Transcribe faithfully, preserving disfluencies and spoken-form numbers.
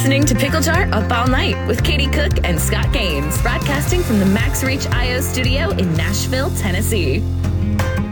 listening to Pickle Jar Up All Night with Katie Cook and Scott Gaines, broadcasting from the Max Reach I O studio in Nashville, Tennessee.